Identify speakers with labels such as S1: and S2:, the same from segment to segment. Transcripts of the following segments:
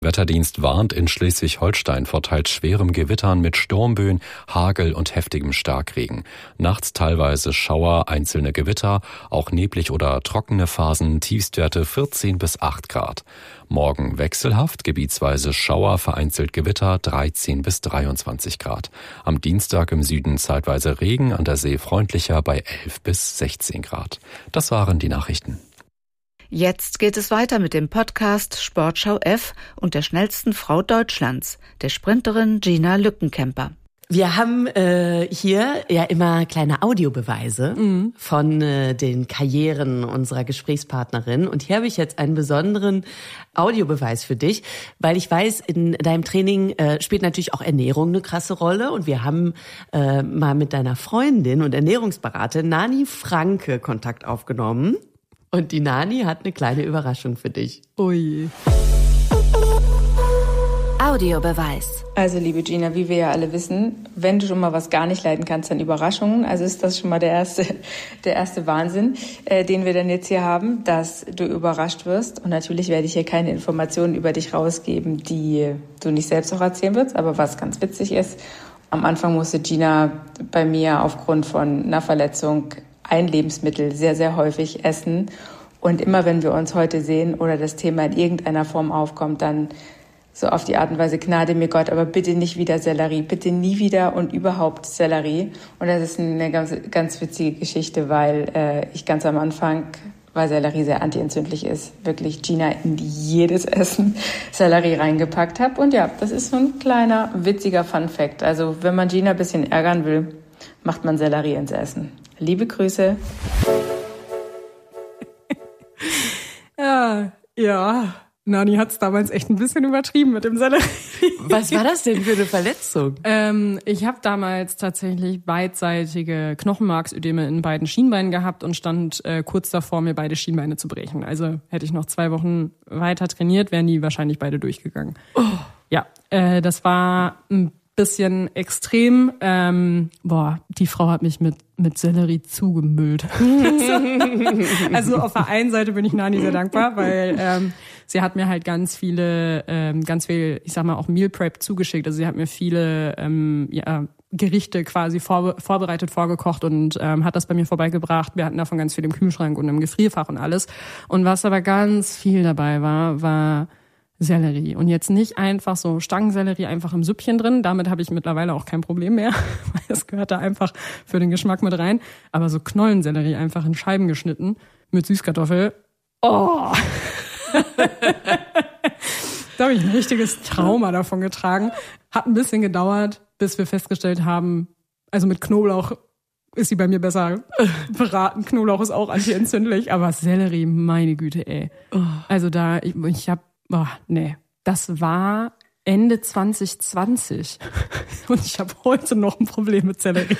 S1: Wetterdienst warnt in Schleswig-Holstein vor teils schwerem Gewittern mit Sturmböen, Hagel und heftigem Starkregen. Nachts teilweise Schauer, einzelne Gewitter, auch neblig oder trockene Phasen, Tiefstwerte 14 bis 8 Grad. Morgen wechselhaft, gebietsweise Schauer, vereinzelt Gewitter 13 bis 23 Grad. Am Dienstag im Süden zeitweise Regen, an der See freundlicher bei 11 bis 16 Grad. Das waren die Nachrichten.
S2: Jetzt geht es weiter mit dem Podcast Sportschau F und der schnellsten Frau Deutschlands, der Sprinterin Gina Lückenkämper.
S3: Wir haben hier ja immer kleine Audiobeweise von den Karrieren unserer Gesprächspartnerin. Und hier habe ich jetzt einen besonderen Audiobeweis für dich, weil ich weiß, in deinem Training spielt natürlich auch Ernährung eine krasse Rolle. Und wir haben mal mit deiner Freundin und Ernährungsberaterin Nani Franke Kontakt aufgenommen. Und die Nani hat eine kleine Überraschung für dich.
S4: Ui.
S5: Audiobeweis.
S6: Also liebe Gina, wie wir ja alle wissen, wenn du schon mal was gar nicht leiden kannst, dann Überraschungen. Also ist das schon mal der erste Wahnsinn, den wir dann jetzt hier haben, dass du überrascht wirst. Und natürlich werde ich hier keine Informationen über dich rausgeben, die du nicht selbst auch erzählen wirst. Aber was ganz witzig ist, am Anfang musste Gina bei mir aufgrund von einer Verletzung ein Lebensmittel sehr, sehr häufig essen. Und immer wenn wir uns heute sehen oder das Thema in irgendeiner Form aufkommt, dann so auf die Art und Weise, Gnade mir Gott, aber bitte nicht wieder Sellerie, bitte nie wieder und überhaupt Sellerie. Und das ist eine ganz, ganz witzige Geschichte, weil ich ganz am Anfang, weil Sellerie sehr antientzündlich ist, wirklich Gina in jedes Essen Sellerie reingepackt habe. Und ja, das ist so ein kleiner, witziger Fun-Fact. Also wenn man Gina ein bisschen ärgern will, macht man Sellerie ins Essen. Liebe Grüße.
S4: Ja. Nani hat's damals echt ein bisschen übertrieben mit dem Sellerie.
S3: Was war das denn für eine Verletzung?
S4: Ich habe damals tatsächlich beidseitige Knochenmarksödeme in beiden Schienbeinen gehabt und stand kurz davor, mir beide Schienbeine zu brechen. Also hätte ich noch 2 Wochen weiter trainiert, wären die wahrscheinlich beide durchgegangen. Oh. Ja, das war ein bisschen extrem. Die Frau hat mich mit Sellerie zugemüllt. Also auf der einen Seite bin ich Nani sehr dankbar, weil sie hat mir halt ganz viel, ich sag mal auch Meal Prep zugeschickt. Also sie hat mir viele Gerichte quasi vorbereitet, vorgekocht und hat das bei mir vorbeigebracht. Wir hatten davon ganz viel im Kühlschrank und im Gefrierfach und alles. Und was aber ganz viel dabei war Sellerie. Und jetzt nicht einfach so Stangensellerie einfach im Süppchen drin. Damit habe ich mittlerweile auch kein Problem mehr, weil es gehört da einfach für den Geschmack mit rein. Aber so Knollensellerie einfach in Scheiben geschnitten mit Süßkartoffel. Oh! Da habe ich ein richtiges Trauma davon getragen. Hat ein bisschen gedauert, bis wir festgestellt haben, also mit Knoblauch ist sie bei mir besser beraten. Knoblauch ist auch antientzündlich, aber Sellerie, meine Güte, ey. Also das war Ende 2020 und ich habe heute noch ein Problem mit Sellerie.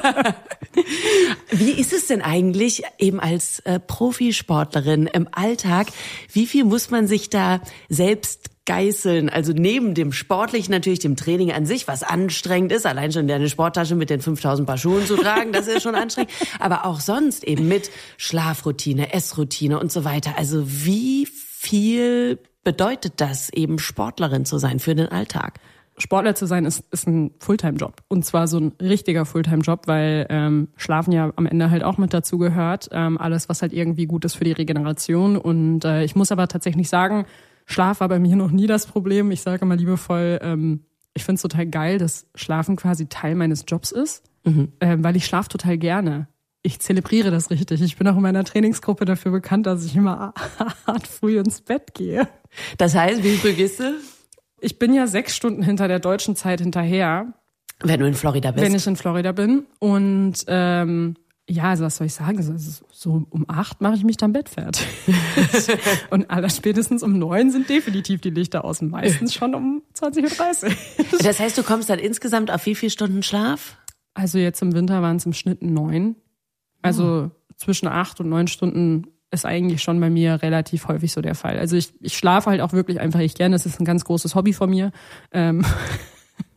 S3: Wie ist es denn eigentlich eben als Profisportlerin im Alltag? Wie viel muss man sich da selbst geißeln? Also neben dem Sportlichen natürlich, dem Training an sich, was anstrengend ist, allein schon deine Sporttasche mit den 5000 Paar Schuhen zu tragen, das ist schon anstrengend. Aber auch sonst eben mit Schlafroutine, Essroutine und so weiter. Also wie viel bedeutet das, eben Sportlerin zu sein für den Alltag?
S4: Sportler zu sein ist ein Fulltime-Job. Und zwar so ein richtiger Fulltime-Job, weil Schlafen ja am Ende halt auch mit dazu gehört. Alles, was halt irgendwie gut ist für die Regeneration. Und ich muss aber tatsächlich sagen, Schlaf war bei mir noch nie das Problem. Ich sage immer liebevoll, ich finde es total geil, dass Schlafen quasi Teil meines Jobs ist, weil ich schlafe total gerne. Ich zelebriere das richtig. Ich bin auch in meiner Trainingsgruppe dafür bekannt, dass ich immer hart früh ins Bett gehe.
S3: Das heißt, wie früh gehst du?
S4: Ich bin ja 6 Stunden hinter der deutschen Zeit hinterher.
S3: Wenn du in Florida bist?
S4: Wenn ich in Florida bin. Und also was soll ich sagen? So um 8 mache ich mich dann Bett fertig. Und allerspätestens um 9 sind definitiv die Lichter aus. Meistens schon um 20:30 Uhr.
S3: Das heißt, du kommst dann insgesamt auf wie viele Stunden Schlaf?
S4: Also jetzt im Winter waren es im Schnitt 9. Also zwischen 8 und 9 Stunden ist eigentlich schon bei mir relativ häufig so der Fall. Also ich schlafe halt auch wirklich einfach gerne. Das ist ein ganz großes Hobby von mir.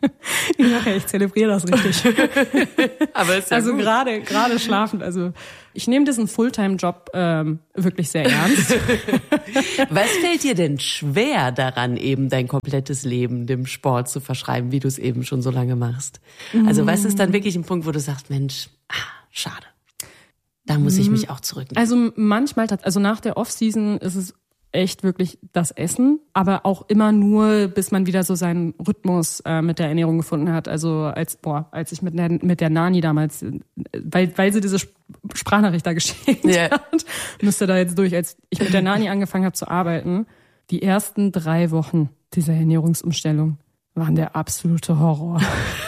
S4: Ich zelebriere das richtig.
S3: Aber ist ja
S4: also
S3: gut.
S4: gerade schlafend. Also ich nehme diesen Fulltime-Job wirklich sehr ernst.
S3: Was fällt dir denn schwer daran, eben dein komplettes Leben dem Sport zu verschreiben, wie du es eben schon so lange machst? Also was ist dann wirklich ein Punkt, wo du sagst, Mensch, schade. Da muss ich mich auch zurücknehmen.
S4: Also manchmal, also nach der Off-Season ist es echt wirklich das Essen, aber auch immer nur, bis man wieder so seinen Rhythmus mit der Ernährung gefunden hat. Also als ich mit der Nani damals, weil sie diese Sprachnachricht da geschickt hat, müsste da jetzt durch, als ich mit der Nani angefangen habe zu arbeiten, die ersten 3 Wochen dieser Ernährungsumstellung waren der absolute Horror.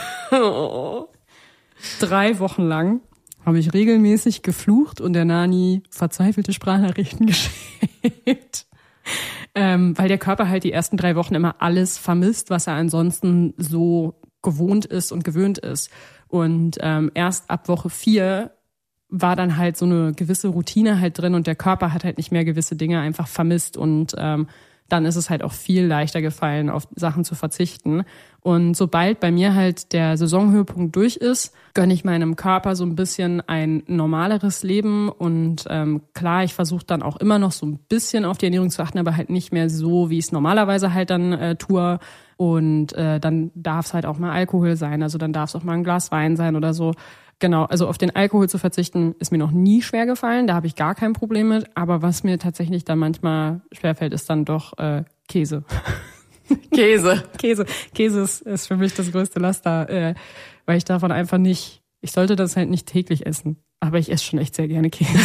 S4: 3 Wochen lang habe ich regelmäßig geflucht und der Nani verzweifelte Sprachnachrichten geschickt. Weil der Körper halt die ersten 3 Wochen immer alles vermisst, was er ansonsten so gewohnt ist und gewöhnt ist. Und erst ab Woche 4 war dann halt so eine gewisse Routine halt drin und der Körper hat halt nicht mehr gewisse Dinge einfach vermisst und dann ist es halt auch viel leichter gefallen, auf Sachen zu verzichten. Und sobald bei mir halt der Saisonhöhepunkt durch ist, gönne ich meinem Körper so ein bisschen ein normaleres Leben. Und klar, ich versuche dann auch immer noch so ein bisschen auf die Ernährung zu achten, aber halt nicht mehr so, wie ich es normalerweise halt dann tue. Und dann darf es halt auch mal Alkohol sein. Also dann darf es auch mal ein Glas Wein sein oder so. Genau, also auf den Alkohol zu verzichten, ist mir noch nie schwer gefallen. Da habe ich gar kein Problem mit. Aber was mir tatsächlich dann manchmal schwerfällt, ist dann doch Käse. Käse ist für mich das größte Laster, weil ich davon einfach nicht, ich sollte das halt nicht täglich essen. Aber ich esse schon echt sehr gerne Käse.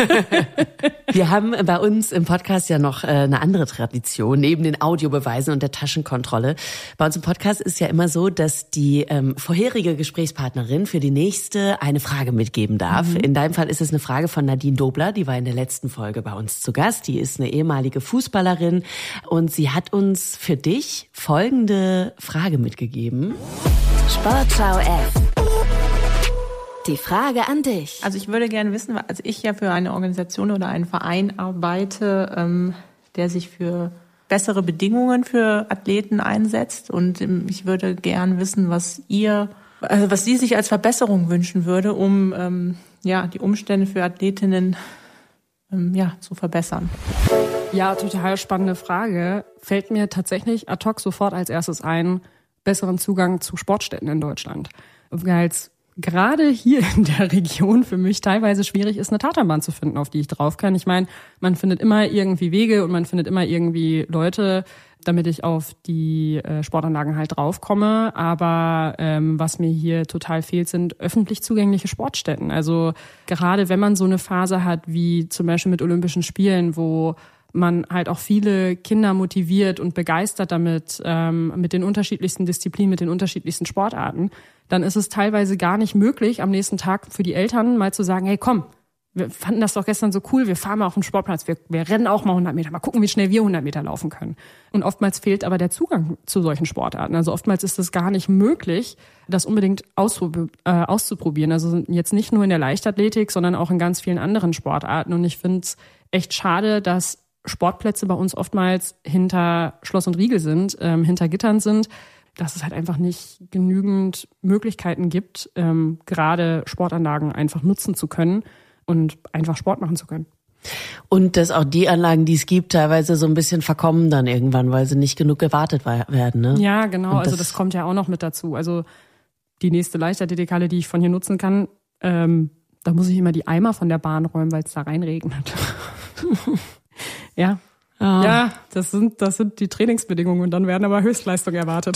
S3: Wir haben bei uns im Podcast ja noch eine andere Tradition, neben den Audiobeweisen und der Taschenkontrolle. Bei uns im Podcast ist ja immer so, dass die vorherige Gesprächspartnerin für die nächste eine Frage mitgeben darf. Mhm. In deinem Fall ist es eine Frage von Nadine Dobler, die war in der letzten Folge bei uns zu Gast. Die ist eine ehemalige Fußballerin und sie hat uns für dich folgende Frage mitgegeben.
S5: Sportschau F. Die Frage an dich.
S7: Also ich würde gerne wissen, also ich ja für eine Organisation oder einen Verein arbeite, der sich für bessere Bedingungen für Athleten einsetzt. Und ich würde gern wissen, was Sie sich als Verbesserung wünschen würde, um die Umstände für Athletinnen zu verbessern.
S4: Ja, total spannende Frage. Fällt mir tatsächlich ad hoc sofort als erstes ein, besseren Zugang zu Sportstätten in Deutschland. Weil es gerade hier in der Region für mich teilweise schwierig ist, eine Tatanbahn zu finden, auf die ich drauf kann. Ich meine, man findet immer irgendwie Wege und man findet immer irgendwie Leute, damit ich auf die Sportanlagen halt draufkomme. Aber was mir hier total fehlt, sind öffentlich zugängliche Sportstätten. Also gerade wenn man so eine Phase hat, wie zum Beispiel mit Olympischen Spielen, wo man halt auch viele Kinder motiviert und begeistert damit, mit den unterschiedlichsten Disziplinen, mit den unterschiedlichsten Sportarten, dann ist es teilweise gar nicht möglich, am nächsten Tag für die Eltern mal zu sagen, hey komm, wir fanden das doch gestern so cool, wir fahren mal auf den Sportplatz, wir rennen auch mal 100 Meter, mal gucken, wie schnell wir 100 Meter laufen können. Und oftmals fehlt aber der Zugang zu solchen Sportarten. Also oftmals ist es gar nicht möglich, das unbedingt auszuprobieren. Also jetzt nicht nur in der Leichtathletik, sondern auch in ganz vielen anderen Sportarten. Und ich finde es echt schade, dass Sportplätze bei uns oftmals hinter Schloss und Riegel sind, hinter Gittern sind, dass es halt einfach nicht genügend Möglichkeiten gibt, gerade Sportanlagen einfach nutzen zu können und einfach Sport machen zu können.
S3: Und dass auch die Anlagen, die es gibt, teilweise so ein bisschen verkommen dann irgendwann, weil sie nicht genug gewartet werden. Ne?
S4: Ja, genau. Also das kommt ja auch noch mit dazu. Also die nächste Leichtathletikhalle, die ich von hier nutzen kann, da muss ich immer die Eimer von der Bahn räumen, weil es da reinregnet. Ja. Ja, das sind die Trainingsbedingungen und dann werden aber Höchstleistungen erwartet.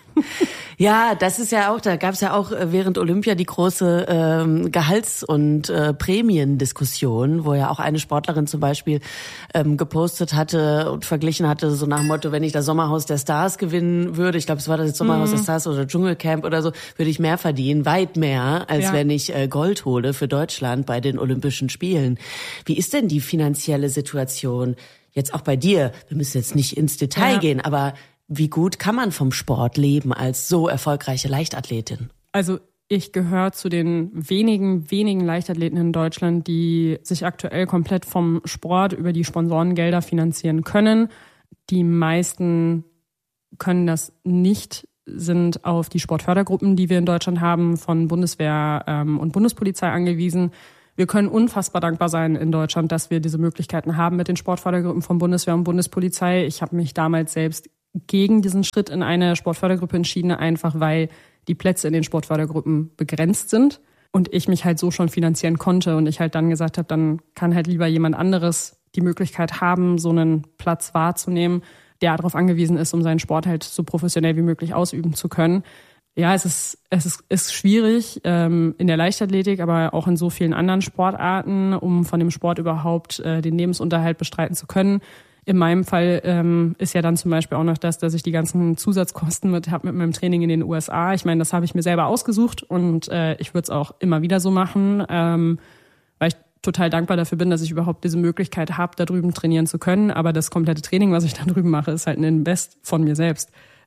S3: Ja, das ist ja auch, da gab es ja auch während Olympia die große Gehalts- und Prämiendiskussion, wo ja auch eine Sportlerin zum Beispiel gepostet hatte und verglichen hatte, so nach dem Motto, wenn ich das Sommerhaus der Stars gewinnen würde, ich glaube, es war das Sommerhaus der Stars oder Dschungelcamp oder so, würde ich mehr verdienen, weit mehr, als wenn ich Gold hole für Deutschland bei den Olympischen Spielen. Wie ist denn die finanzielle Situation jetzt auch bei dir? Wir müssen jetzt nicht ins Detail gehen, aber wie gut kann man vom Sport leben als so erfolgreiche Leichtathletin?
S4: Also ich gehöre zu den wenigen Leichtathleten in Deutschland, die sich aktuell komplett vom Sport über die Sponsorengelder finanzieren können. Die meisten können das nicht sind auf die Sportfördergruppen, die wir in Deutschland haben, von Bundeswehr und Bundespolizei angewiesen. Wir können unfassbar dankbar sein in Deutschland, dass wir diese Möglichkeiten haben mit den Sportfördergruppen von Bundeswehr und Bundespolizei. Ich habe mich damals selbst gegen diesen Schritt in eine Sportfördergruppe entschieden, einfach weil die Plätze in den Sportfördergruppen begrenzt sind und ich mich halt so schon finanzieren konnte und ich halt dann gesagt habe, dann kann halt lieber jemand anderes die Möglichkeit haben, so einen Platz wahrzunehmen, der darauf angewiesen ist, um seinen Sport halt so professionell wie möglich ausüben zu können. Ja, es ist schwierig in der Leichtathletik, aber auch in so vielen anderen Sportarten, um von dem Sport überhaupt den Lebensunterhalt bestreiten zu können. In meinem Fall ist ja dann zum Beispiel auch noch das, dass ich die ganzen Zusatzkosten habe mit meinem Training in den USA. Ich meine, das habe ich mir selber ausgesucht und ich würde es auch immer wieder so machen, weil ich total dankbar dafür bin, dass ich überhaupt diese Möglichkeit habe, da drüben trainieren zu können. Aber das komplette Training, was ich da drüben mache, ist halt ein Invest von mir selbst.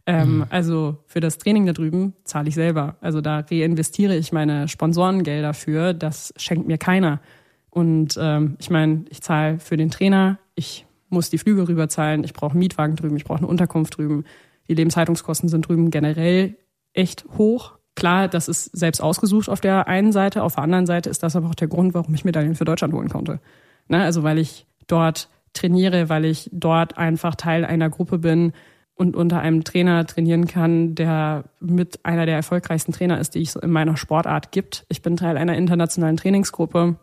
S4: Also für das Training da drüben zahle ich selber. Also da reinvestiere ich meine Sponsorengelder für. Das schenkt mir keiner. Und ich meine, ich zahle für den Trainer, ich muss die Flüge rüber zahlen, ich brauche einen Mietwagen drüben, ich brauche eine Unterkunft drüben. Die Lebenshaltungskosten sind drüben generell echt hoch. Klar, das ist selbst ausgesucht auf der einen Seite, auf der anderen Seite ist das aber auch der Grund, warum ich Medaillen für Deutschland holen konnte. Ne? Also weil ich dort trainiere, weil ich dort einfach Teil einer Gruppe bin und unter einem Trainer trainieren kann, der mit einer der erfolgreichsten Trainer ist, die es in meiner Sportart gibt. Ich bin Teil einer internationalen Trainingsgruppe.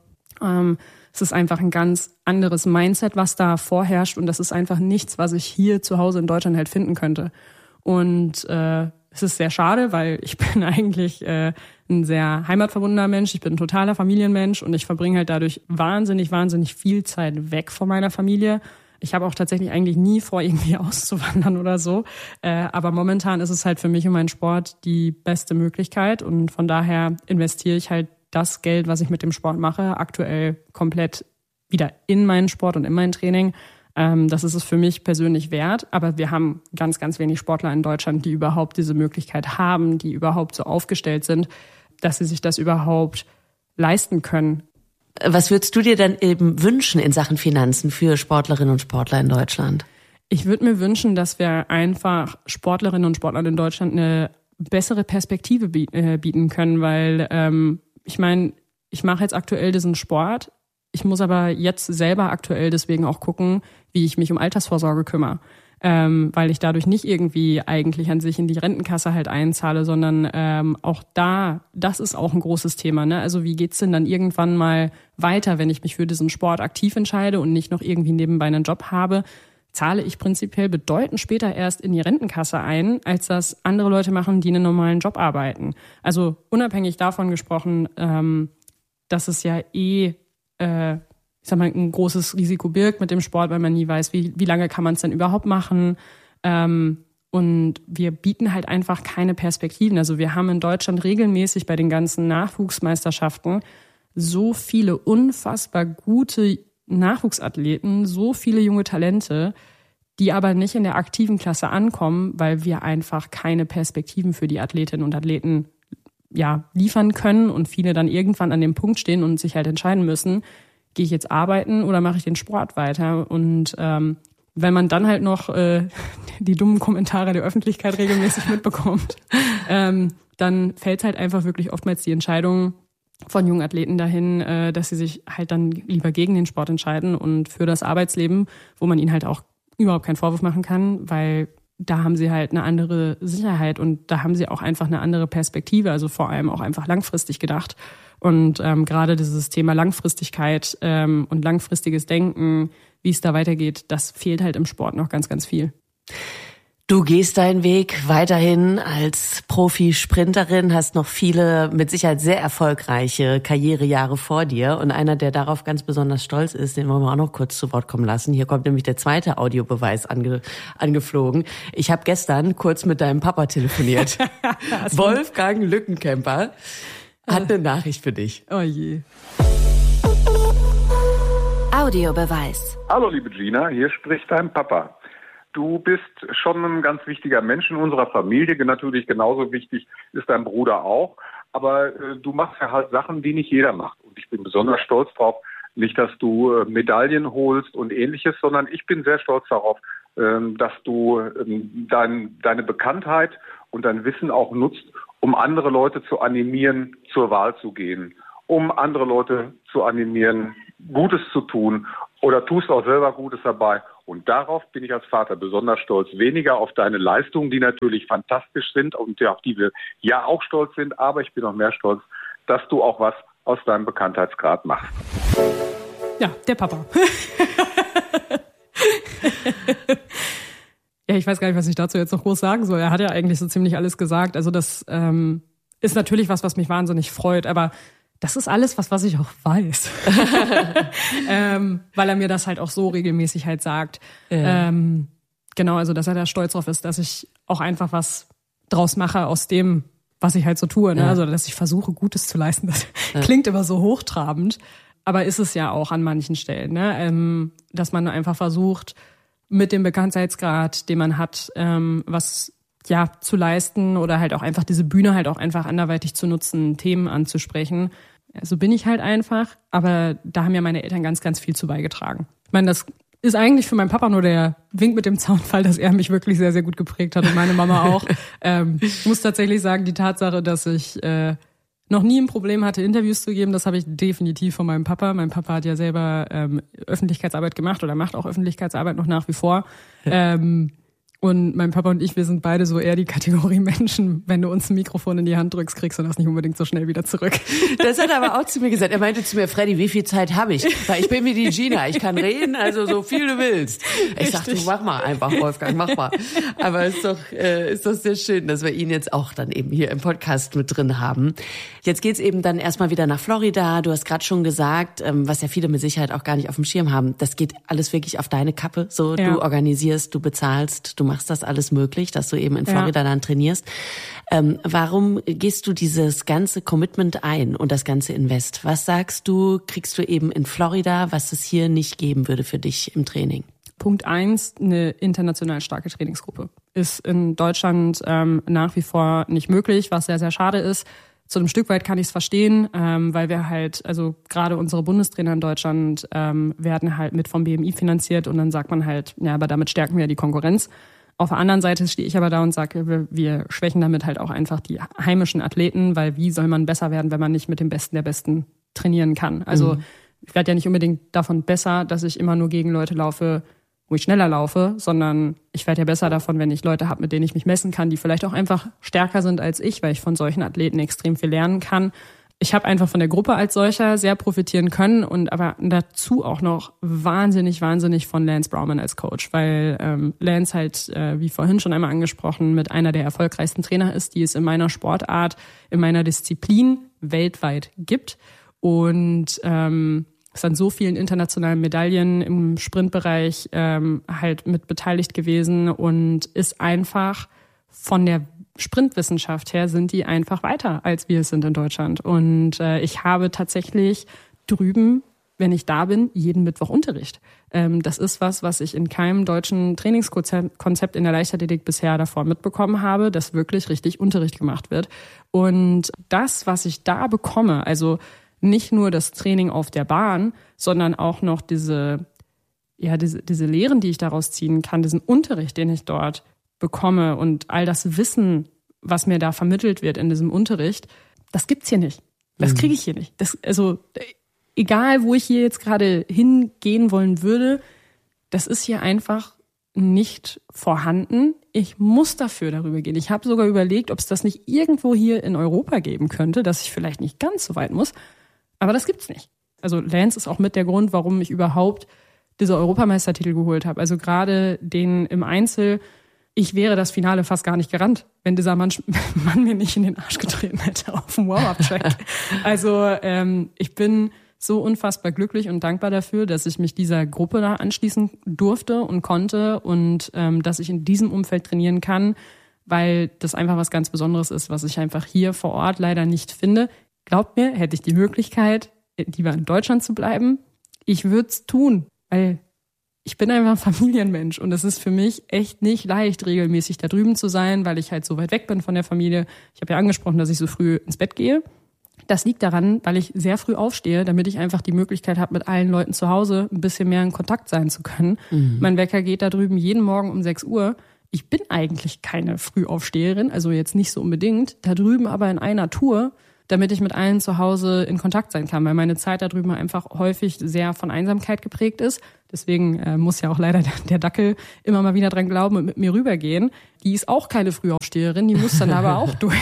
S4: Es ist einfach ein ganz anderes Mindset, was da vorherrscht und das ist einfach nichts, was ich hier zu Hause in Deutschland halt finden könnte. Und es ist sehr schade, weil ich bin eigentlich ein sehr heimatverbundener Mensch. Ich bin ein totaler Familienmensch und ich verbringe halt dadurch wahnsinnig viel Zeit weg von meiner Familie. Ich habe auch tatsächlich eigentlich nie vor, irgendwie auszuwandern oder so. Aber momentan ist es halt für mich und meinen Sport die beste Möglichkeit und von daher investiere ich halt das Geld, was ich mit dem Sport mache, aktuell komplett wieder in meinen Sport und in mein Training. Das ist es für mich persönlich wert. Aber wir haben ganz wenig Sportler in Deutschland, die überhaupt diese Möglichkeit haben, die überhaupt so aufgestellt sind, dass sie sich das überhaupt leisten können.
S3: Was würdest du dir dann eben wünschen in Sachen Finanzen für Sportlerinnen und Sportler in Deutschland?
S4: Ich würde mir wünschen, dass wir einfach Sportlerinnen und Sportlern in Deutschland eine bessere Perspektive bieten können, weil ich meine, ich mache jetzt aktuell diesen Sport. Ich muss aber jetzt selber aktuell deswegen auch gucken, wie ich mich um Altersvorsorge kümmere. Weil ich dadurch nicht irgendwie eigentlich an sich in die Rentenkasse halt einzahle, sondern auch das ist auch ein großes Thema. Ne? Also wie geht's denn dann irgendwann mal weiter, wenn ich mich für diesen Sport aktiv entscheide und nicht noch irgendwie nebenbei einen Job habe? Zahle ich prinzipiell bedeutend später erst in die Rentenkasse ein, als das andere Leute machen, die einen normalen Job arbeiten. Also unabhängig davon gesprochen, dass es ja ein großes Risiko birgt mit dem Sport, weil man nie weiß, wie lange kann man es denn überhaupt machen. Und wir bieten halt einfach keine Perspektiven. Also wir haben in Deutschland regelmäßig bei den ganzen Nachwuchsmeisterschaften so viele unfassbar gute Nachwuchsathleten, so viele junge Talente, die aber nicht in der aktiven Klasse ankommen, weil wir einfach keine Perspektiven für die Athletinnen und Athleten liefern können und viele dann irgendwann an dem Punkt stehen und sich halt entscheiden müssen, gehe ich jetzt arbeiten oder mache ich den Sport weiter? Und wenn man dann halt noch die dummen Kommentare der Öffentlichkeit regelmäßig mitbekommt, dann fällt halt einfach wirklich oftmals die Entscheidung von jungen Athleten dahin, dass sie sich halt dann lieber gegen den Sport entscheiden und für das Arbeitsleben, wo man ihnen halt auch überhaupt keinen Vorwurf machen kann, weil da haben sie halt eine andere Sicherheit und da haben sie auch einfach eine andere Perspektive, also vor allem auch einfach langfristig gedacht. Und gerade dieses Thema Langfristigkeit und langfristiges Denken, wie es da weitergeht, das fehlt halt im Sport noch ganz viel.
S3: Du gehst deinen Weg weiterhin als Profisprinterin, hast noch viele, mit Sicherheit sehr erfolgreiche Karrierejahre vor dir. Und einer, der darauf ganz besonders stolz ist, den wollen wir auch noch kurz zu Wort kommen lassen. Hier kommt nämlich der zweite Audiobeweis angeflogen. Ich habe gestern kurz mit deinem Papa telefoniert. Wolfgang Lückenkemper hat eine Nachricht für dich.
S4: Oh je.
S5: Audiobeweis.
S8: Hallo liebe Gina, hier spricht dein Papa. Du bist schon ein ganz wichtiger Mensch in unserer Familie, natürlich genauso wichtig ist dein Bruder auch, aber du machst ja halt Sachen, die nicht jeder macht und ich bin besonders stolz drauf, nicht, dass du Medaillen holst und ähnliches, sondern ich bin sehr stolz darauf, dass du deine Bekanntheit und dein Wissen auch nutzt, um andere Leute zu animieren, zur Wahl zu gehen, um andere Leute zu animieren, Gutes zu tun oder tust auch selber Gutes dabei. Und darauf bin ich als Vater besonders stolz. Weniger auf deine Leistungen, die natürlich fantastisch sind und auf die wir ja auch stolz sind, aber ich bin noch mehr stolz, dass du auch was aus deinem Bekanntheitsgrad machst.
S4: Ja, der Papa. Ja, ich weiß gar nicht, was ich dazu jetzt noch groß sagen soll. Er hat ja eigentlich so ziemlich alles gesagt. Also das ist natürlich was mich wahnsinnig freut, aber das ist alles was ich auch weiß. Weil er mir das halt auch so regelmäßig halt sagt. Ja. Genau, also dass er da stolz drauf ist, dass ich auch einfach was draus mache aus dem, was ich halt so tue. Ne? Ja. Also dass ich versuche, Gutes zu leisten. Das klingt immer so hochtrabend, aber ist es ja auch an manchen Stellen. Ne? Dass man einfach versucht, mit dem Bekanntheitsgrad, den man hat, was zu leisten oder halt auch einfach diese Bühne halt auch einfach anderweitig zu nutzen, Themen anzusprechen. So bin ich halt einfach, aber da haben ja meine Eltern ganz, ganz viel zu beigetragen. Ich meine, das ist eigentlich für meinen Papa nur der Wink mit dem Zaunfall, dass er mich wirklich sehr, sehr gut geprägt hat und meine Mama auch. Ich muss tatsächlich sagen, die Tatsache, dass ich noch nie ein Problem hatte, Interviews zu geben, das habe ich definitiv von meinem Papa. Mein Papa hat ja selber Öffentlichkeitsarbeit gemacht oder macht auch Öffentlichkeitsarbeit noch nach wie vor. Und mein Papa und ich, wir sind beide so eher die Kategorie Menschen, wenn du uns ein Mikrofon in die Hand drückst, kriegst du das nicht unbedingt so schnell wieder zurück.
S3: Das hat er aber auch zu mir gesagt. Er meinte zu mir, Freddy, wie viel Zeit habe ich? Weil ich bin wie die Gina, ich kann reden, also so viel du willst. Ich sagte, mach mal einfach, Wolfgang, mach mal. Aber ist doch sehr schön, dass wir ihn jetzt auch dann eben hier im Podcast mit drin haben. Jetzt geht's eben dann erstmal wieder nach Florida. Du hast gerade schon gesagt, was ja viele mit Sicherheit auch gar nicht auf dem Schirm haben, das geht alles wirklich auf deine Kappe. So, ja. Du organisierst, du bezahlst, du machst das alles möglich, dass du eben in Florida dann trainierst. Warum gehst du dieses ganze Commitment ein und das ganze Invest? Was sagst du, kriegst du eben in Florida, was es hier nicht geben würde für dich im Training?
S4: Punkt 1, eine international starke Trainingsgruppe. Ist in Deutschland nach wie vor nicht möglich, was sehr, sehr schade ist. Zu einem Stück weit kann ich es verstehen, weil wir halt, also gerade unsere Bundestrainer in Deutschland werden halt mit vom BMI finanziert und dann sagt man halt, ja, aber damit stärken wir die Konkurrenz. Auf der anderen Seite stehe ich aber da und sage, wir schwächen damit halt auch einfach die heimischen Athleten, weil wie soll man besser werden, wenn man nicht mit dem Besten der Besten trainieren kann? Also ich werde ja nicht unbedingt davon besser, dass ich immer nur gegen Leute laufe, wo ich schneller laufe, sondern ich werde ja besser davon, wenn ich Leute habe, mit denen ich mich messen kann, die vielleicht auch einfach stärker sind als ich, weil ich von solchen Athleten extrem viel lernen kann. Ich habe einfach von der Gruppe als solcher sehr profitieren können und aber dazu auch noch wahnsinnig von Lance Brauman als Coach, weil Lance halt, wie vorhin schon einmal angesprochen, mit einer der erfolgreichsten Trainer ist, die es in meiner Sportart, in meiner Disziplin weltweit gibt und ist an so vielen internationalen Medaillen im Sprintbereich halt mit beteiligt gewesen und ist einfach von der Sprintwissenschaft her sind die einfach weiter, als wir es sind in Deutschland. Und ich habe tatsächlich drüben, wenn ich da bin, jeden Mittwoch Unterricht. Das ist was ich in keinem deutschen Trainingskonzept in der Leichtathletik bisher davor mitbekommen habe, dass wirklich richtig Unterricht gemacht wird. Und das, was ich da bekomme, also nicht nur das Training auf der Bahn, sondern auch noch diese Lehren, die ich daraus ziehen kann, diesen Unterricht, den ich dort bekomme und all das Wissen, was mir da vermittelt wird in diesem Unterricht, das gibt's hier nicht. Das kriege ich hier nicht. Also egal, wo ich hier jetzt gerade hingehen wollen würde, das ist hier einfach nicht vorhanden. Ich muss dafür darüber gehen. Ich habe sogar überlegt, ob es das nicht irgendwo hier in Europa geben könnte, dass ich vielleicht nicht ganz so weit muss. Aber das gibt's nicht. Also Lance ist auch mit der Grund, warum ich überhaupt diese Europameistertitel geholt habe. Also gerade den im Einzel. Ich wäre das Finale fast gar nicht gerannt, wenn dieser Mann mir nicht in den Arsch getreten hätte auf dem Warm-Up-Track. Also ich bin so unfassbar glücklich und dankbar dafür, dass ich mich dieser Gruppe da anschließen durfte und konnte und dass ich in diesem Umfeld trainieren kann, weil das einfach was ganz Besonderes ist, was ich einfach hier vor Ort leider nicht finde. Glaubt mir, hätte ich die Möglichkeit, lieber in Deutschland zu bleiben, ich würde es tun, weil ich bin einfach ein Familienmensch und es ist für mich echt nicht leicht, regelmäßig da drüben zu sein, weil ich halt so weit weg bin von der Familie. Ich habe ja angesprochen, dass ich so früh ins Bett gehe. Das liegt daran, weil ich sehr früh aufstehe, damit ich einfach die Möglichkeit habe, mit allen Leuten zu Hause ein bisschen mehr in Kontakt sein zu können. Mein Wecker geht da drüben jeden Morgen um 6 Uhr. ich bin eigentlich keine Frühaufsteherin, also jetzt nicht so unbedingt. Da drüben aber in einer Tour, damit ich mit allen zu Hause in Kontakt sein kann, weil meine Zeit da drüben einfach häufig sehr von Einsamkeit geprägt ist. Deswegen muss ja auch leider der Dackel immer mal wieder dran glauben und mit mir rübergehen. Die ist auch keine Frühaufsteherin, die muss dann aber auch durch.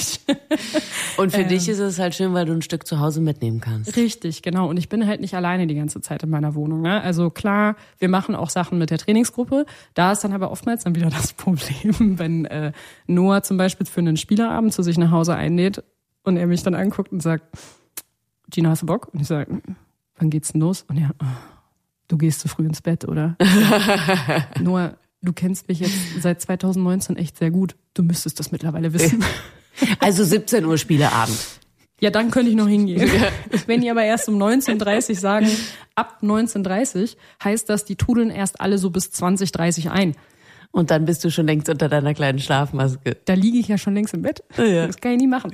S3: Und für dich ist es halt schön, weil du ein Stück zu Hause mitnehmen kannst.
S4: Richtig, genau. Und ich bin halt nicht alleine die ganze Zeit in meiner Wohnung. Ne? Also klar, wir machen auch Sachen mit der Trainingsgruppe. Da ist dann aber oftmals dann wieder das Problem, wenn Noah zum Beispiel für einen Spielerabend zu sich nach Hause einlädt und er mich dann anguckt und sagt, Gina, hast du Bock? Und ich sage, wann geht's denn los? Und er, du gehst zu früh ins Bett, oder? Noah, du kennst mich jetzt seit 2019 echt sehr gut. Du müsstest das mittlerweile wissen.
S3: Also 17 Uhr Spieleabend.
S4: Ja, dann könnte ich noch hingehen. Wenn die aber erst um 19:30 sagen, ab 19:30 heißt das, die trudeln erst alle so bis 20:30 ein.
S3: Und dann bist du schon längst unter deiner kleinen Schlafmaske.
S4: Da liege ich ja schon längst im Bett. Ja. Das kann ich nie machen.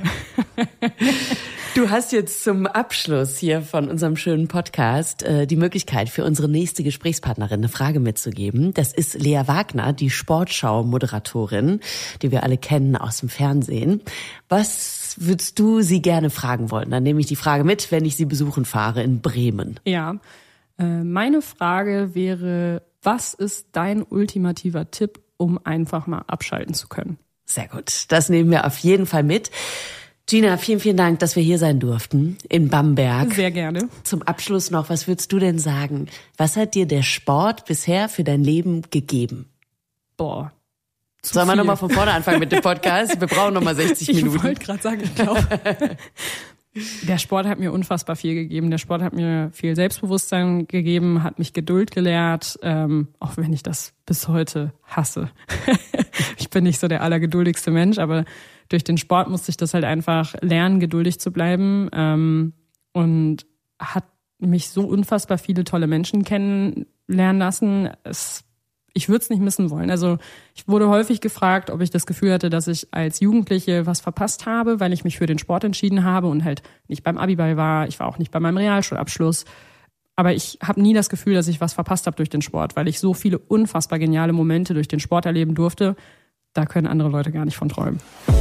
S3: Du hast jetzt zum Abschluss hier von unserem schönen Podcast die Möglichkeit für unsere nächste Gesprächspartnerin eine Frage mitzugeben. Das ist Lea Wagner, die Sportschau-Moderatorin, die wir alle kennen aus dem Fernsehen. Was würdest du sie gerne fragen wollen? Dann nehme ich die Frage mit, wenn ich sie besuchen fahre in Bremen.
S4: Ja, meine Frage wäre, was ist dein ultimativer Tipp, um einfach mal abschalten zu können?
S3: Sehr gut, das nehmen wir auf jeden Fall mit. Gina, vielen, vielen Dank, dass wir hier sein durften in Bamberg.
S4: Sehr gerne.
S3: Zum Abschluss noch, was würdest du denn sagen? Was hat dir der Sport bisher für dein Leben gegeben?
S4: Boah.
S3: Sollen wir nochmal von vorne anfangen mit dem Podcast? Wir brauchen nochmal 60 Minuten.
S4: Ich wollte gerade sagen, ich glaube, der Sport hat mir unfassbar viel gegeben. Der Sport hat mir viel Selbstbewusstsein gegeben, hat mich Geduld gelehrt, auch wenn ich das bis heute hasse. Ich bin nicht so der allergeduldigste Mensch, aber durch den Sport musste ich das halt einfach lernen, geduldig zu bleiben, und hat mich so unfassbar viele tolle Menschen kennenlernen lassen. Ich würde es nicht missen wollen. Also ich wurde häufig gefragt, ob ich das Gefühl hatte, dass ich als Jugendliche was verpasst habe, weil ich mich für den Sport entschieden habe und halt nicht beim Abiball war. Ich war auch nicht bei meinem Realschulabschluss. Aber ich habe nie das Gefühl, dass ich was verpasst habe durch den Sport, weil ich so viele unfassbar geniale Momente durch den Sport erleben durfte. Da können andere Leute gar nicht von träumen.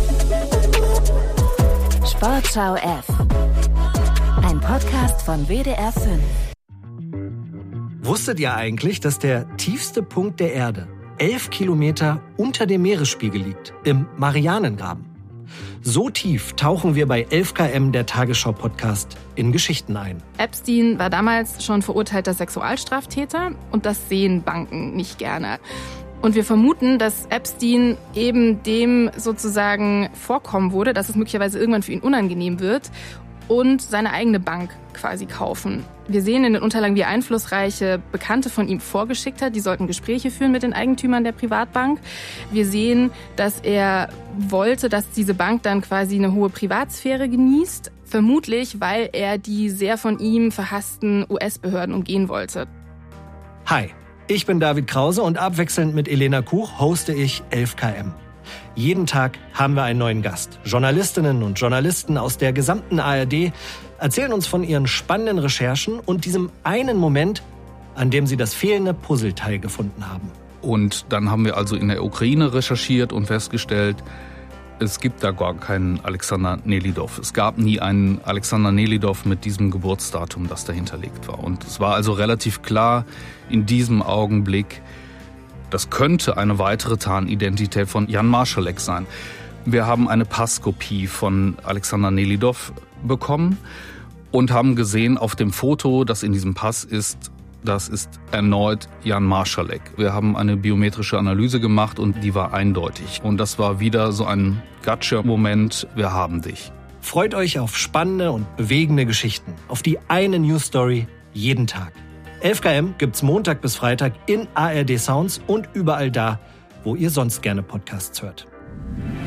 S5: Sportschau F. Ein Podcast von WDR 5.
S9: Wusstet ihr eigentlich, dass der tiefste Punkt der Erde 11 Kilometer unter dem Meeresspiegel liegt, im Marianengraben? So tief tauchen wir bei 11 km, der Tagesschau-Podcast, in Geschichten ein.
S10: Epstein war damals schon verurteilter Sexualstraftäter und das sehen Banken nicht gerne. Und wir vermuten, dass Epstein eben dem sozusagen vorkommen wurde, dass es möglicherweise irgendwann für ihn unangenehm wird und seine eigene Bank quasi kaufen. Wir sehen in den Unterlagen, wie einflussreiche Bekannte von ihm vorgeschickt hat. Die sollten Gespräche führen mit den Eigentümern der Privatbank. Wir sehen, dass er wollte, dass diese Bank dann quasi eine hohe Privatsphäre genießt. Vermutlich, weil er die sehr von ihm verhassten US-Behörden umgehen wollte.
S9: Hi, ich bin David Krause und abwechselnd mit Elena Kuch hoste ich 11 km. Jeden Tag haben wir einen neuen Gast. Journalistinnen und Journalisten aus der gesamten ARD erzählen uns von ihren spannenden Recherchen und diesem einen Moment, an dem sie das fehlende Puzzleteil gefunden haben.
S11: Und dann haben wir also in der Ukraine recherchiert und festgestellt, es gibt da gar keinen Alexander Nelidov. Es gab nie einen Alexander Nelidov mit diesem Geburtsdatum, das dahinterlegt war. Und es war also relativ klar in diesem Augenblick, das könnte eine weitere Tarnidentität von Jan Marschalek sein. Wir haben eine Passkopie von Alexander Nelidov bekommen und haben gesehen auf dem Foto, das in diesem Pass ist, das ist erneut Jan Marschalek. Wir haben eine biometrische Analyse gemacht und die war eindeutig. Und das war wieder so ein Gotcha-Moment, wir haben dich.
S9: Freut euch auf spannende und bewegende Geschichten, auf die eine News-Story jeden Tag. 11 km gibt's Montag bis Freitag in ARD Sounds und überall da, wo ihr sonst gerne Podcasts hört.